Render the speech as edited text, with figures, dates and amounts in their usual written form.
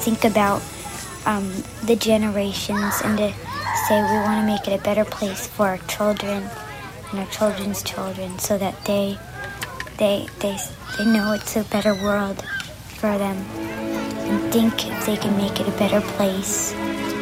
think about the generations and to say we want to make it a better place for our children and our children's children, so that they know it's a better world for them, and think if they can make it a better place